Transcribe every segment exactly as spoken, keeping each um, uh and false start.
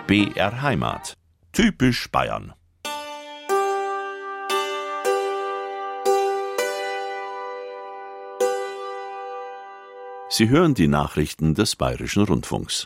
B R Heimat. Typisch Bayern. Sie hören die Nachrichten des Bayerischen Rundfunks.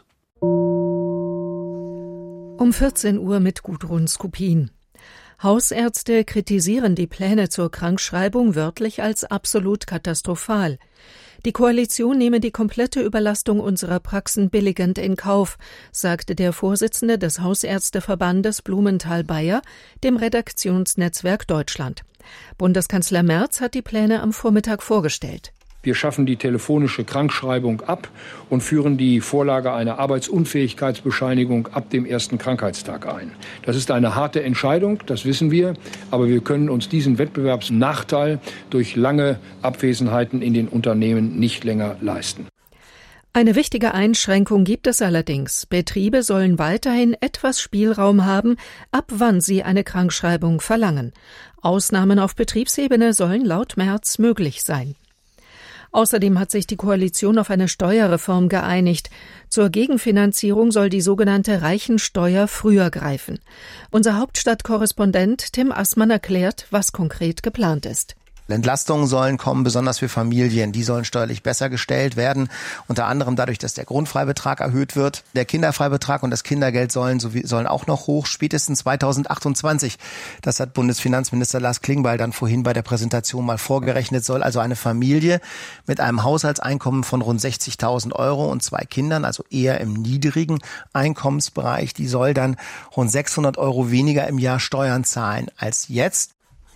Um vierzehn Uhr mit Gudrun Skupin. Hausärzte kritisieren die Pläne zur Krankschreibung wörtlich als absolut katastrophal. Die Koalition nehme die komplette Überlastung unserer Praxen billigend in Kauf, sagte der Vorsitzende des Hausärzteverbandes Blumenthal-Bayer dem Redaktionsnetzwerk Deutschland. Bundeskanzler Merz hat die Pläne am Vormittag vorgestellt. Wir schaffen die telefonische Krankschreibung ab und führen die Vorlage einer Arbeitsunfähigkeitsbescheinigung ab dem ersten Krankheitstag ein. Das ist eine harte Entscheidung, das wissen wir, aber wir können uns diesen Wettbewerbsnachteil durch lange Abwesenheiten in den Unternehmen nicht länger leisten. Eine wichtige Einschränkung gibt es allerdings. Betriebe sollen weiterhin etwas Spielraum haben, ab wann sie eine Krankschreibung verlangen. Ausnahmen auf Betriebsebene sollen laut Merz möglich sein. Außerdem hat sich die Koalition auf eine Steuerreform geeinigt. Zur Gegenfinanzierung soll die sogenannte Reichensteuer früher greifen. Unser Hauptstadtkorrespondent Tim Assmann erklärt, was konkret geplant ist. Entlastungen sollen kommen, besonders für Familien. Die sollen steuerlich besser gestellt werden, unter anderem dadurch, dass der Grundfreibetrag erhöht wird. Der Kinderfreibetrag und das Kindergeld sollen, sollen auch noch hoch, spätestens zweitausendachtundzwanzig. Das hat Bundesfinanzminister Lars Klingbeil dann vorhin bei der Präsentation mal vorgerechnet. Soll also eine Familie mit einem Haushaltseinkommen von rund sechzigtausend Euro und zwei Kindern, also eher im niedrigen Einkommensbereich, die soll dann rund sechshundert Euro weniger im Jahr Steuern zahlen als jetzt.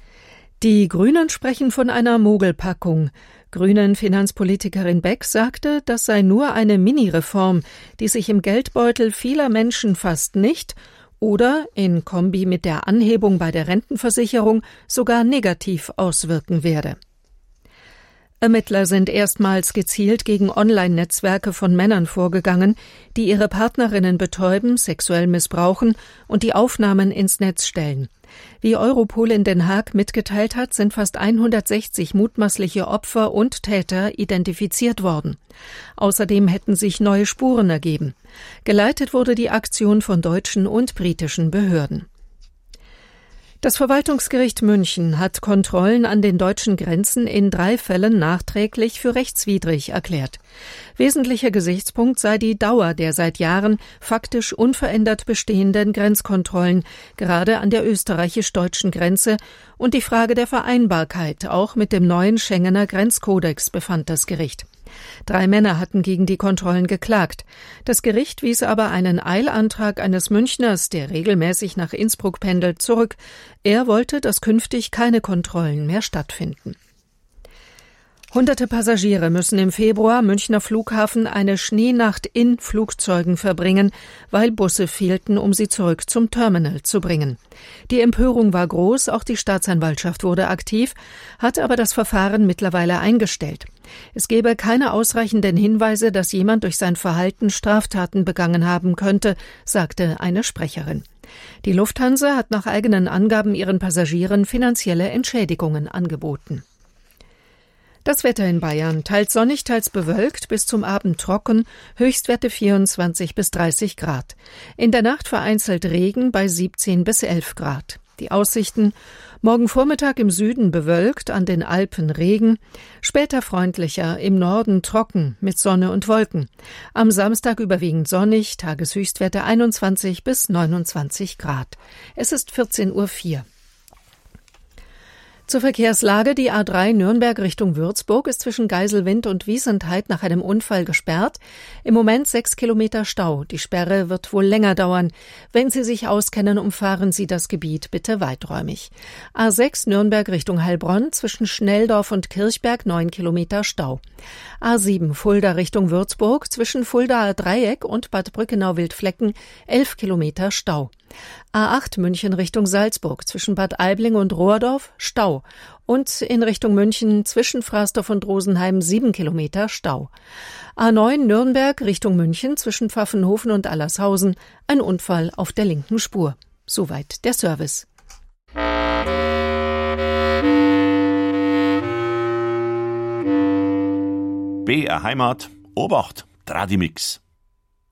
Die Grünen sprechen von einer Mogelpackung. Grünen-Finanzpolitikerin Beck sagte, das sei nur eine Mini-Reform, die sich im Geldbeutel vieler Menschen fast nicht oder in Kombi mit der Anhebung bei der Rentenversicherung sogar negativ auswirken werde. Ermittler sind erstmals gezielt gegen Online-Netzwerke von Männern vorgegangen, die ihre Partnerinnen betäuben, sexuell missbrauchen und die Aufnahmen ins Netz stellen. Wie Europol in Den Haag mitgeteilt hat, sind fast hundertsechzig mutmaßliche Opfer und Täter identifiziert worden. Außerdem hätten sich neue Spuren ergeben. Geleitet wurde die Aktion von deutschen und britischen Behörden. Das Verwaltungsgericht München hat Kontrollen an den deutschen Grenzen in drei Fällen nachträglich für rechtswidrig erklärt. Wesentlicher Gesichtspunkt sei die Dauer der seit Jahren faktisch unverändert bestehenden Grenzkontrollen, gerade an der österreichisch-deutschen Grenze, und die Frage der Vereinbarkeit, auch mit dem neuen Schengener Grenzkodex, befand das Gericht. Drei Männer hatten gegen die Kontrollen geklagt. Das Gericht wies aber einen Eilantrag eines Münchners, der regelmäßig nach Innsbruck pendelt, zurück. Er wollte, dass künftig keine Kontrollen mehr stattfinden. Hunderte Passagiere müssen im Februar am Münchner Flughafen eine Schneenacht in Flugzeugen verbringen, weil Busse fehlten, um sie zurück zum Terminal zu bringen. Die Empörung war groß, auch die Staatsanwaltschaft wurde aktiv, hat aber das Verfahren mittlerweile eingestellt. Es gebe keine ausreichenden Hinweise, dass jemand durch sein Verhalten Straftaten begangen haben könnte, sagte eine Sprecherin. Die Lufthansa hat nach eigenen Angaben ihren Passagieren finanzielle Entschädigungen angeboten. Das Wetter in Bayern: teils sonnig, teils bewölkt, bis zum Abend trocken, Höchstwerte vierundzwanzig bis dreißig Grad. In der Nacht vereinzelt Regen bei siebzehn bis elf Grad. Die Aussichten: morgen Vormittag im Süden bewölkt, an den Alpen Regen, später freundlicher, im Norden trocken, mit Sonne und Wolken. Am Samstag überwiegend sonnig, Tageshöchstwerte einundzwanzig bis neunundzwanzig Grad. Es ist vierzehn Uhr vier. Zur Verkehrslage: die A drei Nürnberg Richtung Würzburg ist zwischen Geiselwind und Wiesentheit nach einem Unfall gesperrt. Im Moment sechs Kilometer Stau. Die Sperre wird wohl länger dauern. Wenn Sie sich auskennen, umfahren Sie das Gebiet bitte weiträumig. A sechs Nürnberg Richtung Heilbronn zwischen Schnelldorf und Kirchberg neun Kilometer Stau. A sieben Fulda Richtung Würzburg zwischen Fuldaer Dreieck und Bad Brückenau-Wildflecken elf Kilometer Stau. A acht München Richtung Salzburg zwischen Bad Aibling und Rohrdorf Stau und in Richtung München zwischen Frasdorf und Rosenheim sieben Kilometer Stau. A neun Nürnberg Richtung München zwischen Pfaffenhofen und Allershausen ein Unfall auf der linken Spur. Soweit der Service. B R Heimat, Obacht, Tradimix.